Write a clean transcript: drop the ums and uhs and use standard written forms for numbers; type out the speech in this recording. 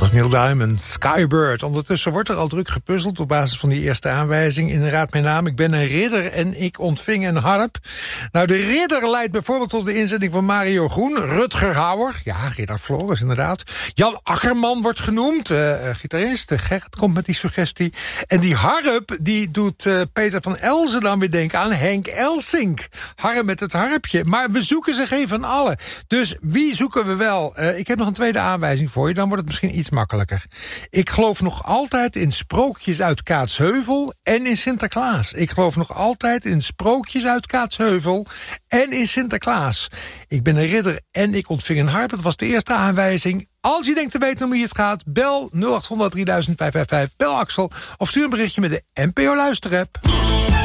was Neil Diamond, Skybird. Ondertussen wordt er al druk gepuzzeld op basis van die eerste aanwijzing. Inderdaad, mijn naam, ik ben een ridder en ik ontving een harp. Nou, de ridder leidt bijvoorbeeld tot de inzending van Mario Groen. Rutger Hauer, ja, ridder Floris inderdaad. Jan Akkerman wordt genoemd, gitarist. Gerrit komt met die suggestie. En die harp, die doet Peter van Elzen dan weer denken aan Henk Elsink. Harm met het harpje. Maar we zoeken ze geen van allen. Dus wie zoeken we wel? Ik heb nog een tweede aanwijzing voor je, dan wordt het misschien iets makkelijker. Ik geloof nog altijd in sprookjes uit Kaatsheuvel en in Sinterklaas. Ik geloof nog altijd in sprookjes uit Kaatsheuvel en in Sinterklaas. Ik ben een ridder en ik ontving een harp. Dat was de eerste aanwijzing. Als je denkt te weten om wie het gaat, bel 0800 3000 555, bel Axel of stuur een berichtje met de NPO Luisterapp.